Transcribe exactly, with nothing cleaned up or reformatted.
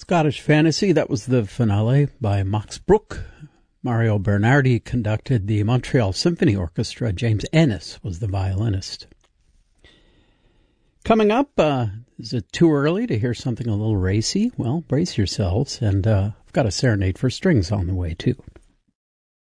Scottish Fantasy, that was the finale by Max Bruch. Mario Bernardi conducted the Montreal Symphony Orchestra. James Ennis was the violinist. Coming up, uh, is it too early to hear something a little racy? Well, brace yourselves, and uh, I've got a serenade for strings on the way, too.